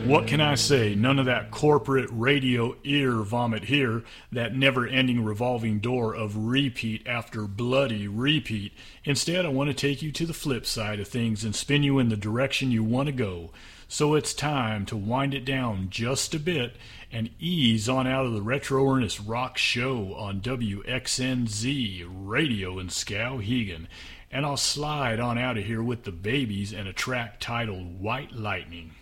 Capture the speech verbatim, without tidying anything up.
What can I say? None of that corporate radio ear vomit here, that never-ending revolving door of repeat after bloody repeat. Instead, I want to take you to the flip side of things and spin you in the direction you want to go. So it's time to wind it down just a bit and ease on out of the Retro Ernest Rock Show on W X N Z Radio in Skowhegan. And I'll slide on out of here with the Babies and a track titled White Lightning.